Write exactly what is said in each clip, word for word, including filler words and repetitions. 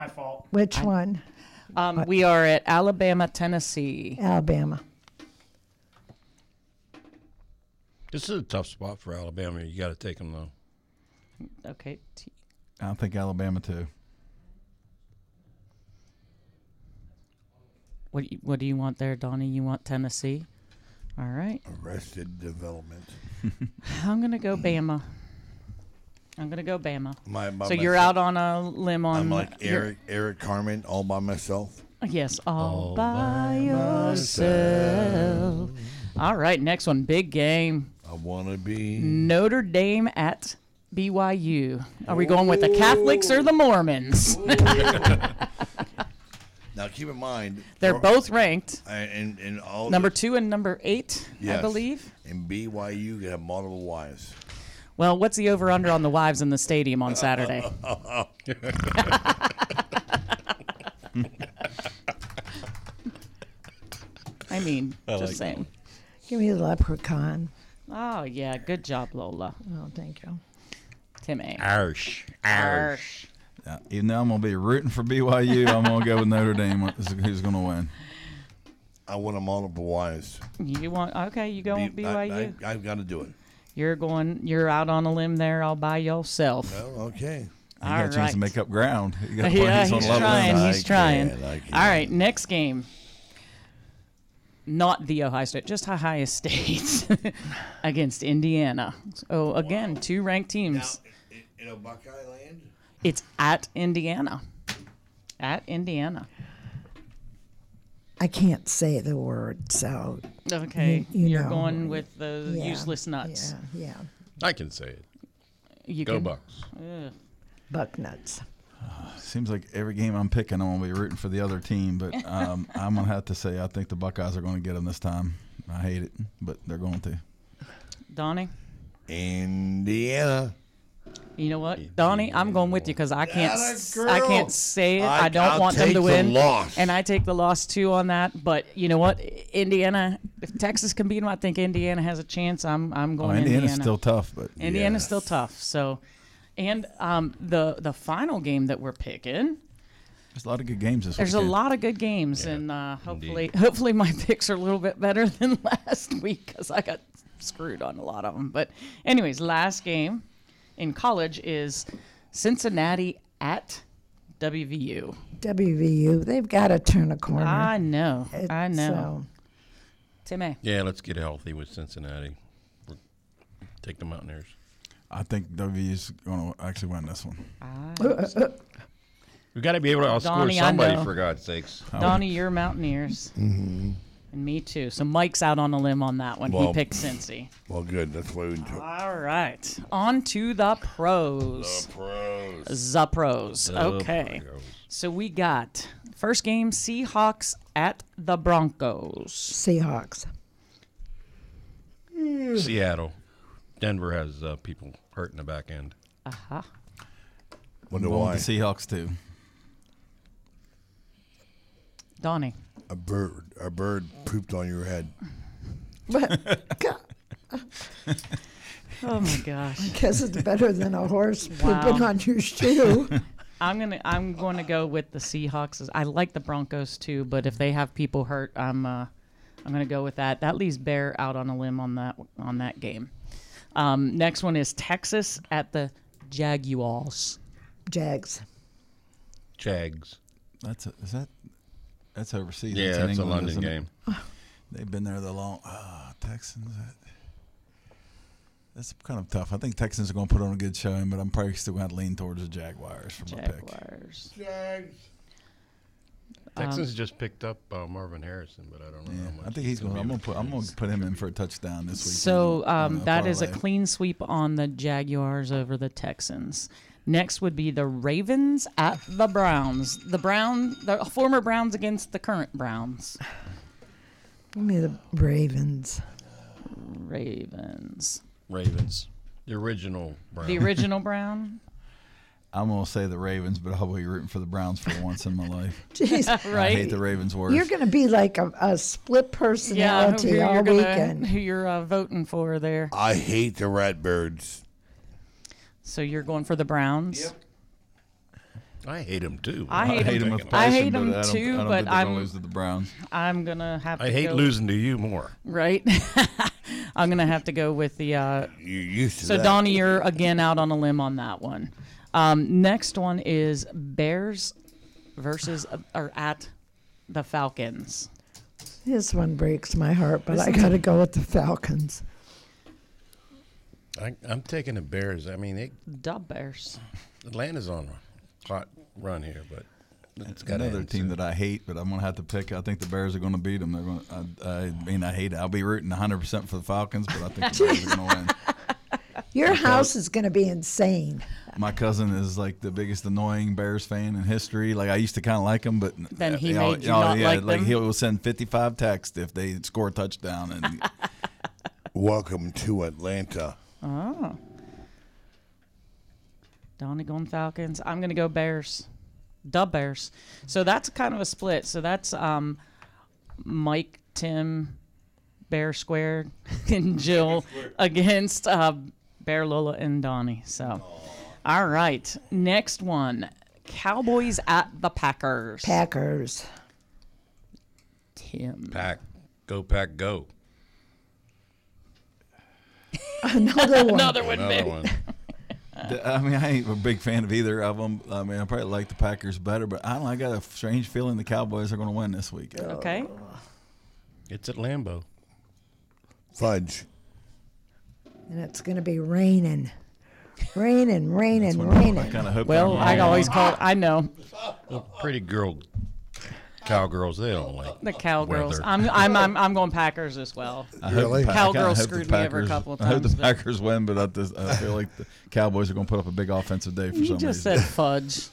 My fault. Which I, one? Um, What? we are at Alabama, Tennessee. Alabama. This is a tough spot for Alabama. You got to take them, though. Okay. T- I think Alabama too. What do you, what do you want there, Donnie? You want Tennessee? All right. Arrested Development. I'm going to go Bama. I'm going to go Bama. My, my, So you're out on a limb on... I'm like you're- Eric Eric Carmen all by myself. Yes, all, All by, by yourself. All right, next one, big game. I want to be. Notre Dame at B Y U. Are we going with the Catholics or the Mormons? Now keep in mind. They're for- both ranked. And, and all Number the, two and number eight, I Yes. believe. In B Y U, you have multiple wives. Well, what's the over-under on the wives in the stadium on Saturday? I mean, I just like saying. Give me the leprechaun. Oh, yeah, good job, Lola. Oh, thank you. Timmy. Arsh. Arsh. Yeah, even though I'm gonna be rooting for B Y U, I'm gonna go with Notre Dame. Is who's gonna win? I want a multiple wives. You want, okay, you go with B- B Y U. I, I, I've got to do it. You're going, you're out on a limb there all by yourself. Well, okay. You got All a chance right. to make up ground. You got Yeah, plenty he's on level trying. ends. He's I trying. can, I can. All right, next game. Not the Ohio State, just Ohio State against Indiana. So again, two ranked Now, teams. in, in a Buckeye land? It's at Indiana. At Indiana. I can't say the word, so Okay, You- you you're know. going with the yeah. useless nuts. Yeah, yeah. I can say it. You Go can, Bucks. Ugh. Buck nuts. Seems like every game I'm picking, I'm gonna be rooting for the other team. But um, I'm gonna have to say I think the Buckeyes are gonna get them this time. I hate it, but they're going to. Donnie, Indiana. you know what, Donnie, I'm going with you because I can't, Atta s- girl. I can't say it. I, I- don't I'll want them take to the win, loss. and I take the loss too on that. But you know what, Indiana, if Texas can beat them, I think Indiana has a chance. I'm, I'm Oh, going Indiana's Indiana. still tough, but Indiana's Yes. still tough. So, and um, the the final game that we're picking. there's a lot of good games this There's a weekend. lot of good games, Yeah, and uh, hopefully, indeed. hopefully my picks are a little bit better than last week because I got screwed on a lot of them. But, anyways, last game in college is Cincinnati at W V U. W V U, they've got to turn a corner. I know, It's, I know. uh, Timmy, Yeah, let's get healthy with Cincinnati. We're, take the Mountaineers. I think W V U's going to actually win this one. I, We've got to be able to outscore Donnie, I somebody, know. for God's sakes. Donnie, you're Mountaineers, Mm-hmm. and me too. So Mike's out on a limb on that one. he Well- picked Cincy. Well, good. That's why we took All right, on to the pros. pros. The pros. The Okay. pros. So we got first game Seahawks at the Broncos. Seahawks. Seattle. Denver has uh, people hurt in the back end. Uh-huh. Wonder I'm going why. with the Seahawks too. Donnie. A bird. A bird pooped on your head. But God, Oh my gosh. guess it's better than a horse Wow. pooping on your shoe. I'm gonna I'm going to go with the Seahawks. I like the Broncos too, but if they have people hurt, I'm uh, I'm gonna go with that. That leaves Bear out on a limb on that on that game. Um, next one is Texas at the Jaguars. Jags. Jags. That's a, is that that's overseas. Yeah, in that's a England, London isn't it? game. They've been there the long. Ah, Texans. That, that's kind of tough. I think Texans are going to put on a good showing, but I'm probably still going to lean towards the Jaguars for my pick. Jaguars. Jags. Texans just picked up uh, Marvin Harrison, but I don't know Yeah, how much. I think he's going. gonna I'm be going to put. I'm going to put him in for a touchdown this week. So on um, that is a parlay. clean sweep on the Jaguars over the Texans. Next would be the Ravens at the Browns. The Brown, the former Browns against the current Browns. Give me the Ravens. Ravens. Ravens. The original Brown. The original Brown. I'm going to say the Ravens, but I'll be rooting for the Browns for once in my life. Jeez, I hate Right. the Ravens worse. you're going to be like a, a split Yeah, who personality you're all gonna, weekend. who you're uh, voting for there. I hate the Ratbirds. So you're going for the Browns. I hate them too. I hate hate them. them with I passion, hate but them I don't, too, I don't but think they're I'm gonna lose to the Browns. I'm gonna have to I hate go, losing to you more. right. I'm gonna have to go with the. Uh, You're used to so that. Donnie, you're again out on a limb on that one. Um, next one is Bears versus uh, or at the Falcons. This one breaks my heart, but This I is- got to go with the Falcons. I, I'm taking the Bears. I mean, they, Dub Bears. Atlanta's on a hot run here, but it's got Another team that I hate, but I'm gonna have to pick. I think the Bears are gonna beat them. They're gonna. I, I mean, I hate it. I'll be rooting one hundred percent for the Falcons, but I think the Bears are gonna win. Your house is going to be insane. My cousin is like the biggest annoying Bears fan in history. Like I used to kind of like him, but Then he you know, made you know, not yeah, like them? he will send fifty-five texts if they score a touchdown. And Welcome to Atlanta. Oh. Donnie going Falcons. I'm going to go Bears. Dub Bears. So that's kind of a split. So that's um, Mike, Tim, Bear Squared, and Jill against uh, Bear, Lola, and Donnie. So, all right. Next one. Cowboys at the Packers. Packers. Tim. Pack, go Pack, go. Another one. Another one, Another baby. one. I mean, I ain't a big fan of either of them. I mean, I probably like the Packers better, but I don't know. I got a strange feeling the Cowboys are going to win this week. Okay. It's at Lambeau. Fudge. And it's going to be raining. Raining, raining, That's what I raining. kind of hope. Well, they're I wrong. always call it, I know, Well, pretty girl, cowgirls, they don't like the Cowgirls. weather. I'm, I'm, I'm, I'm going Packers as well. I hope Really? the Pa- I kinda Cowgirls hope the screwed me over a Packers- couple of I hope times, the but- Packers win, but I, just, I feel like the Cowboys are going to put up a big offensive day for You some just reason. said fudge.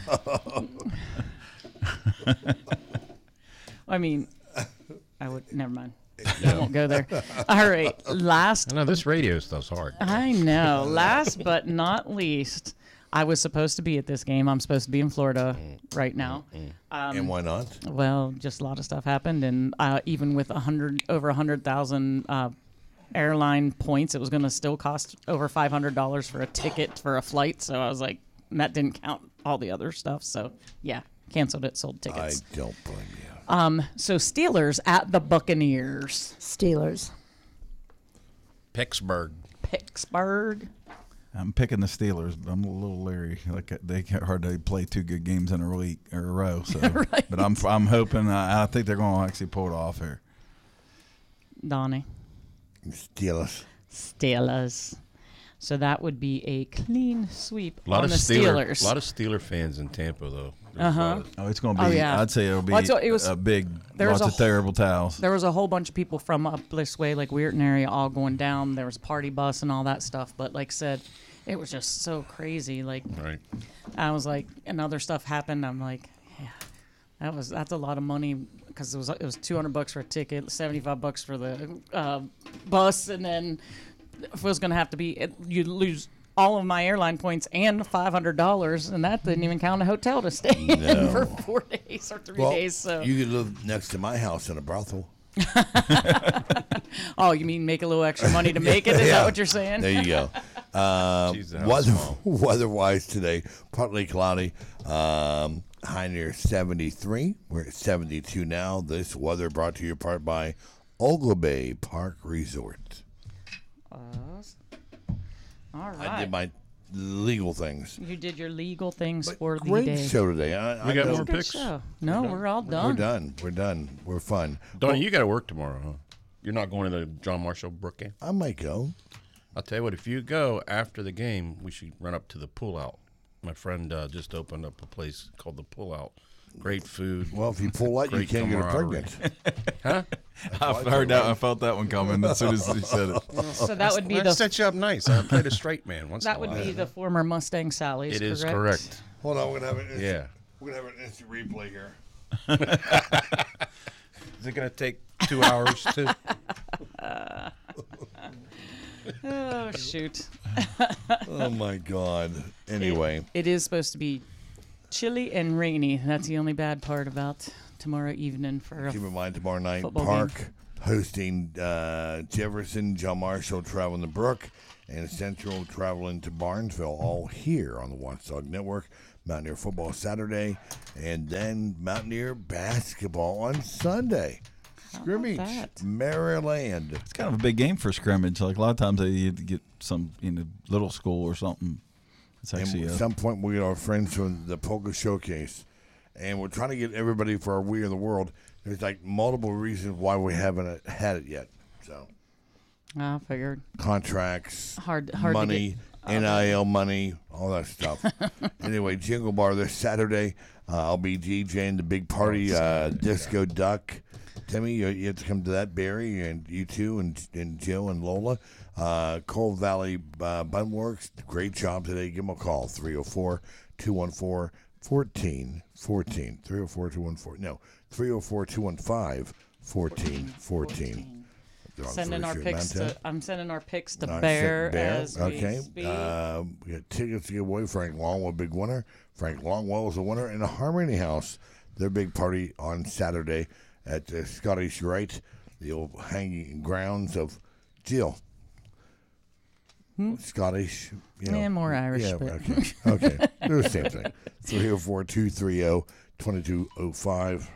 I mean, I would. Never mind. I won't go there. All right. Last. I know this radio stuff's hard. I know. Last but not least, I was supposed to be at this game. I'm supposed to be in Florida right now. Um, and why not? Well, just a lot of stuff happened, and uh, even with a hundred over a hundred thousand uh, airline points, it was going to still cost over five hundred dollars for a ticket for a flight. So I was like, and that didn't count all the other stuff. So yeah, canceled it, sold I tickets. don't blame you. Um, so Steelers at the Buccaneers, Steelers. Pittsburgh. Pittsburgh. I'm picking the Steelers, but I'm a little leery. Like they can't hardly play two good games in a week or a row. So, Right. but I'm I'm hoping. Uh, I think they're going to actually pull it off here. Donnie. Steelers. Steelers. So that would be a clean sweep A lot on of the Steeler, Steelers. a lot of Steeler fans in Tampa, though. There's a Uh-huh. lot of- Oh, it's going to be. Oh, yeah. I'd say it'll be Well, it's- it was- a big, there was lots a of terrible towels. There was a whole bunch of people from up this way, like Weirton area, all going down. There was a party bus and all that stuff. But like I said, it was just so crazy. Like Right. I was like, and other stuff happened. I'm like, yeah, that was that's a lot of money because it was it was two hundred bucks for a ticket, seventy-five bucks for the uh, bus, and then if it was gonna have to be, it, you'd lose all of my airline points and five hundred dollars, and that didn't even count a hotel to stay in No. for four days or three Well, days. So, you could live next to my house in a brothel. oh, you mean make a little extra money to make it? Is Yeah. that what you're saying? There you go. Um, Jeez, the house weather, small. weather-wise today, partly cloudy. Um, high near seventy-three. We're at seventy-two now. This weather brought to you part by Ogle Bay Park Resort. Uh, all right. I did my legal things. you did your legal things for the Great day. show today. I, We I got know- more Good picks? show. No, we're all We're done. done. We're done. We're fun. Donnie, you got to work tomorrow, huh? You're not going to the John Marshall Brook game? I might go. I'll tell you what, if you go after the game, we should run up to the Pull Out. My friend uh, just opened up a place called the Pull Out. Great food. Well, if you pull out, you Great can't get camaraderie. pregnant. Huh? I've heard that. I felt that one coming as soon as he said it. So that would be That the set you up nice. I played a straight man once that in a would while. be the former Mustang Sally's. It is correct? correct. Hold on, we're gonna have an instant, Yeah. we're gonna have an instant replay here. Is it going to take two hours to? Oh shoot! Oh my God. Anyway, It is supposed to be chilly and rainy. That's the only bad part about tomorrow evening for a keep in mind tomorrow night, football Park hosting uh, Jefferson, John Marshall traveling to Brook, and Central traveling to Barnesville. All here on the Watchdog Network. Mountaineer football Saturday, and then Mountaineer basketball on Sunday. Scrimmage, that? Maryland. It's kind of a big game for scrimmage. Like a lot of times they you get some in a little school or something. It's actually And at a, some point we get our friends from the Polka Showcase, and we're trying to get everybody for our We Are the World. There's like multiple reasons why we haven't had it yet. So I figured. contracts, Hard- hard to money, get- N I L money, all that stuff. Anyway, Jingle Bar this Saturday. Uh, I'll be DJing the big party, uh, Disco Duck. Timmy, you, you have to come to that. Barry and you too, and and Joe and Lola. Uh, Coal Valley uh, Bun Works, great job today. Give them a call, three oh four, two one four, one four one four. three oh four, two one four. No, three oh four, two one five, one four one four. They're on Sending our First Street, picks Mountain. to. I'm sending our picks to All right, Bear, Bear. as okay. we speak. Uh, we got tickets to give away. Frank Longwell, big winner. Frank Longwell is a winner. And the Harmony House, their big party on Saturday at the Scottish Rite, the old hanging grounds of Jill. Scottish, you know. Yeah, more Irish, Yeah, but- okay. Okay. They're the same thing. three oh four, two three oh, two two oh five.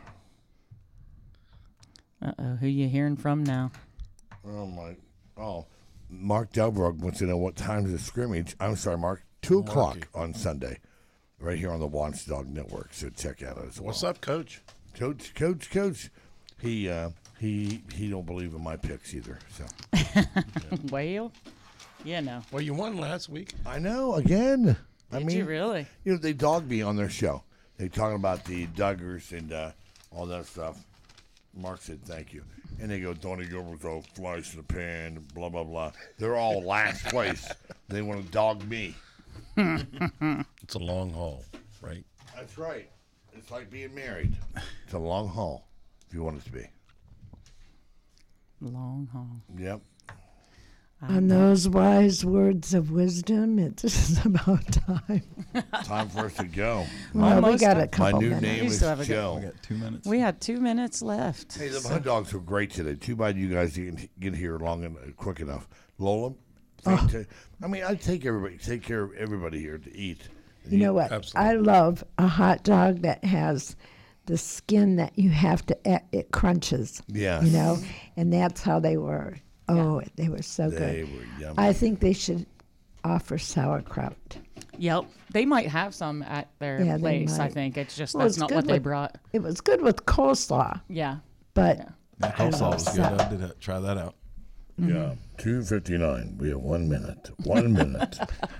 Uh oh, who you hearing from now? Oh, my. Oh, Mark Delbrug wants to know what time is the scrimmage. I'm sorry, Mark. two o'clock on Sunday, right here on the Watchdog Network. So check out it as well. What's up, Coach? Coach, Coach, Coach. He uh, he he don't believe in my picks either. So Well, you know. Well, you won last week. I know again. I Did mean, you really? You know, they dogged me on their show. They talking about the Duggars and uh, all that stuff. Mark said thank you, and they go, Donnie Gilbert's all flies in the pan, blah blah blah. They're all last place. They want to dog me. It's a long haul, right? That's right. It's like being married. It's a long haul, if you want it to be. Long haul. Yep. On those wise words of wisdom, it's about time. Time for us to go. Well, we Almost got a time. My couple new minutes. name We is still have a good- Joe. we got two minutes. We had two minutes left. Hey, the hot dogs were great today. Too bad you guys didn't get here long and uh, quick enough. Lola, thank you. I mean, I take everybody, take care of everybody here to eat. You know what? Absolutely. I love a hot dog that has the skin that you have to, e- it crunches. Yes. You know, and that's how they were. Oh, they were so They good. were yummy. I think they should offer sauerkraut. Yep. They might have some at their Yeah, they place, I might. think. It's just Well, that's it's not good what they with- brought. It was good with coleslaw, Yeah. but Yeah. That coleslaw was good. Sa- I did that, try that out. Yeah, two fifty nine. We have one minute. One minute.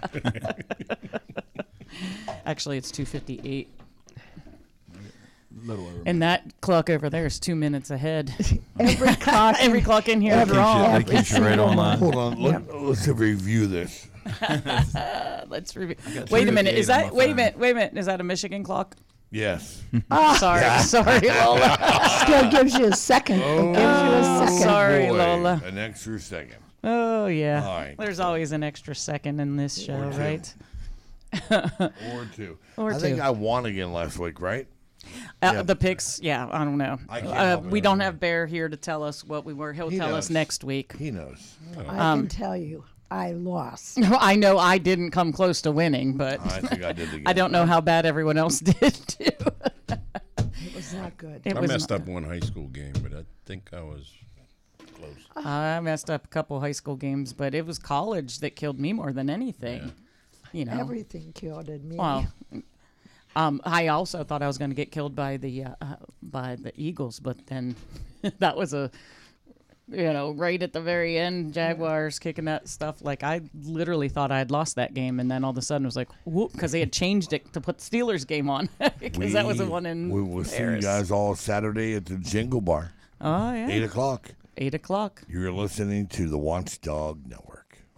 Actually, it's two fifty-eight. Little over. And that clock over there is two minutes ahead. every clock, Every clock in here is every- wrong. They every keep you right single on one. line. Hold on. Let, Let's review this. Uh, let's review. got Wait a minute. Is two fifty-eight on that? my Wait a phone. minute. Wait a minute. Is that a Michigan clock? Yes. Sorry. Sorry, Lola. still gives you a second. It gives you a second. Sorry, Boy, Lola. An extra second. Oh yeah. All right. There's always an extra second in this show, Or two. right? Or two. Or I think two. I won again last week, right? Uh, Yeah. The picks, yeah, I don't know. I can't Uh, help it. we don't have Bear here to tell us what we were. He'll He tell knows. us next week. He knows. I Um, can tell you, I lost. I know I didn't come close to winning, but I think I did again. I don't know how bad everyone else did too. It was not good. It I was messed not- up one high school game, but I think I was close. I messed up a couple high school games, but it was college that killed me more than anything. You know. Everything killed in me. Well, um, I also thought I was going to get killed by the uh, uh, by the Eagles, but then that was a, you know, right at the very end, Jaguars kicking that stuff. Like I literally thought I had lost that game, and then all of a sudden it was like, whoop, because they had changed it to put the Steelers game on, because that was the one in We will see you Paris. guys all Saturday at the Jingle Bar, Oh yeah, eight o'clock. eight o'clock. You're listening to the Watchdog Network.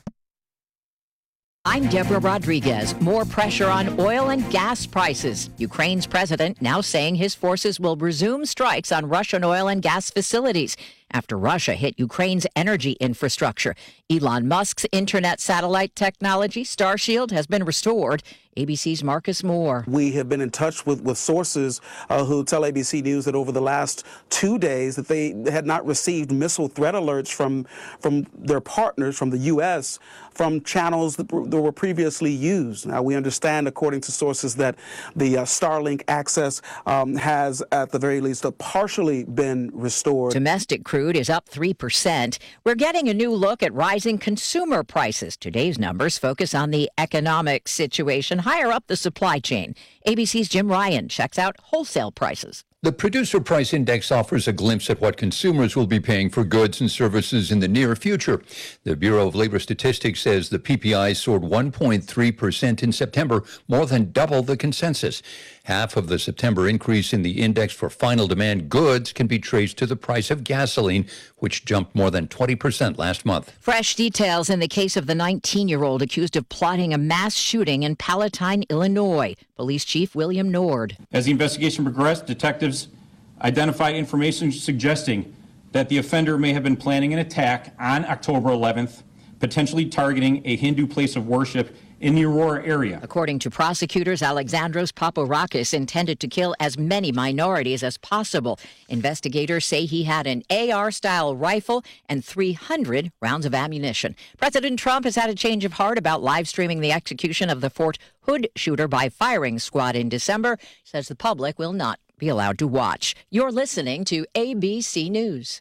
I'm Deborah Rodriguez. More pressure on oil and gas prices. Ukraine's president now saying his forces will resume strikes on Russian oil and gas facilities. after Russia hit Ukraine's energy infrastructure. Elon Musk's internet satellite technology, Starshield, has been restored. A B C's Marcus Moore. We have been in touch with, with sources uh, who tell A B C News that over the last two days that they had not received missile threat alerts from, from their partners, from the U S, from channels that were, that were previously used. Now, we understand, according to sources, that the uh, Starlink access um, has, at the very least, uh, partially been restored. Domestic crude is up three percent. We're getting a new look at rising consumer prices. Today's numbers focus on the economic situation higher up the supply chain. A B C's Jim Ryan checks out wholesale prices. The Producer Price Index offers a glimpse at what consumers will be paying for goods and services in the near future. The Bureau of Labor Statistics says the P P I soared one point three percent in September, more than double the consensus. Half of the September increase in the index for final demand goods can be traced to the price of gasoline, which jumped more than twenty percent last month. Fresh details in the case of the nineteen-year-old accused of plotting a mass shooting in Palatine, Illinois. Police Chief William Nord. As the investigation progressed, detectives identified information suggesting that the offender may have been planning an attack on October eleventh, potentially targeting a Hindu place of worship in the Aurora area. According to prosecutors, Alexandros Paparakis intended to kill as many minorities as possible. Investigators say he had an A R-style rifle and three hundred rounds of ammunition. President Trump has had a change of heart about live streaming the execution of the Fort Hood shooter by firing squad in December. He says the public will not be allowed to watch. You're listening to A B C News.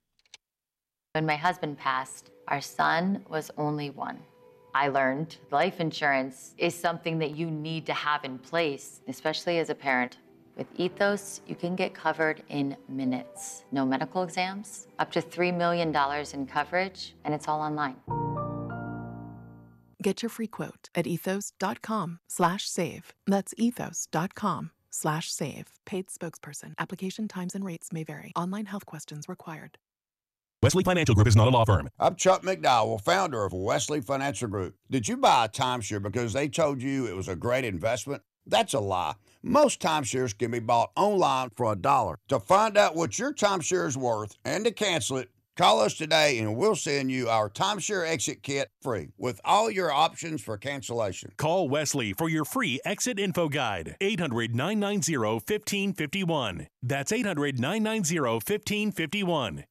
When my husband passed, our son was only one. I learned life insurance is something that you need to have in place, especially as a parent. With Ethos, you can get covered in minutes. No medical exams, up to three million dollars in coverage, and it's all online. Get your free quote at ethos.com slash save. That's ethos.com slash save. Paid spokesperson. Application times and rates may vary. Online health questions required. Wesley Financial Group is not a law firm. I'm Chuck McDowell, founder of Wesley Financial Group. Did you buy a timeshare because they told you it was a great investment? That's a lie. Most timeshares can be bought online for a dollar. To find out what your timeshare is worth and to cancel it, call us today and we'll send you our timeshare exit kit free with all your options for cancellation. Call Wesley for your free exit info guide. eight hundred, nine nine zero, one five five one. That's eight hundred, nine nine zero, one five five one.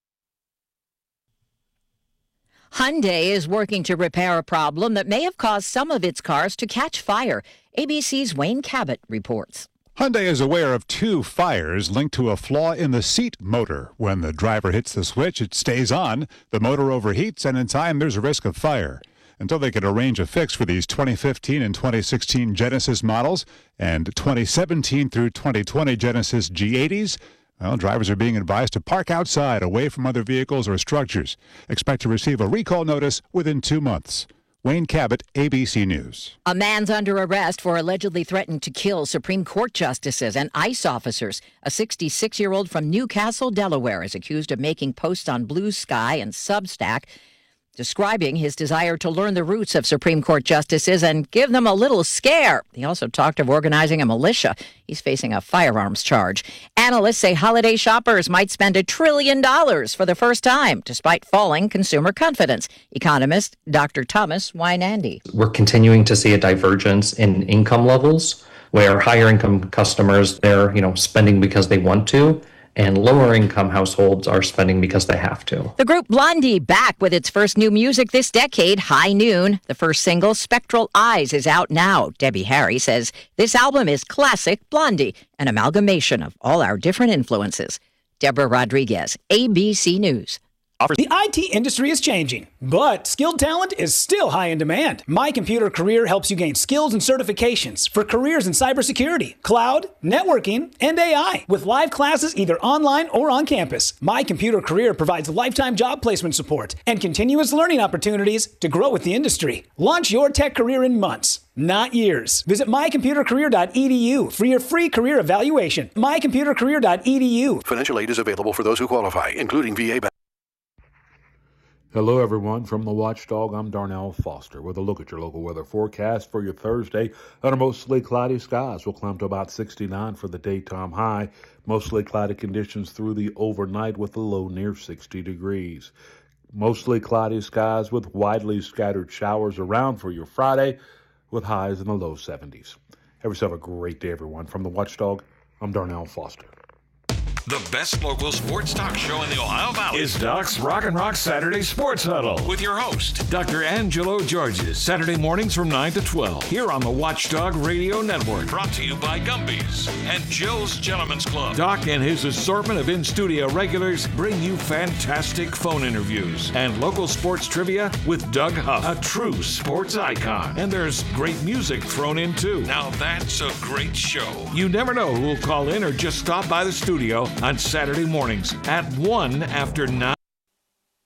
Hyundai is working to repair a problem that may have caused some of its cars to catch fire. A B C's Wayne Cabot reports. Hyundai is aware of two fires linked to a flaw in the seat motor. When the driver hits the switch, it stays on. The motor overheats, and in time, there's a risk of fire. Until they can arrange a fix for these twenty fifteen and twenty sixteen Genesis models and twenty seventeen through twenty twenty Genesis G eighties, well, drivers are being advised to park outside, away from other vehicles or structures. Expect to receive a recall notice within two months. Wayne Cabot, A B C News. A man's under arrest for allegedly threatening to kill Supreme Court justices and ICE officers. A sixty-six-year-old from Newcastle, Delaware, is accused of making posts on Blue Sky and Substack describing his desire to learn the roots of Supreme Court justices and give them a little scare. He also talked of organizing a militia. He's facing a firearms charge. Analysts say holiday shoppers might spend a trillion dollars for the first time, despite falling consumer confidence. Economist Doctor Thomas Wynandy. We're continuing to see a divergence in income levels, where higher income customers, they're, you know, spending because they want to, and lower income households are spending because they have to. The group Blondie back with its first new music this decade, High Noon. The first single, Spectral Eyes, is out now. Debbie Harry says this album is classic Blondie, an amalgamation of all our different influences. Deborah Rodriguez, A B C News. The I T industry is changing, but skilled talent is still high in demand. My Computer Career helps you gain skills and certifications for careers in cybersecurity, cloud, networking, and A I, with live classes either online or on campus. My Computer Career provides lifetime job placement support and continuous learning opportunities to grow with the industry. Launch your tech career in months, not years. Visit my computer career dot e d u for your free career evaluation. my computer career dot e d u. Financial aid is available for those who qualify, including V A. Hello, everyone. From the Watchdog, I'm Darnell Foster with a look at your local weather forecast for your Thursday. Under mostly cloudy skies, we'll climb to about sixty-nine for the daytime high. Mostly cloudy conditions through the overnight with a low near sixty degrees. Mostly cloudy skies with widely scattered showers around for your Friday with highs in the low seventies. Have yourself a great day, everyone. From the Watchdog, I'm Darnell Foster. The best local sports talk show in the Ohio Valley is Doc's Rock and Rock Saturday Sports Huddle with your host, Doctor Angelo Georges, Saturday mornings from nine to twelve, here on the Watchdog Radio Network. Brought to you by Gumby's and Jill's Gentlemen's Club. Doc and his assortment of in-studio regulars bring you fantastic phone interviews and local sports trivia with Doug Huff, a true sports icon. And there's great music thrown in, too. Now that's a great show. You never know who will call in or just stop by the studio on Saturday mornings at one after nine.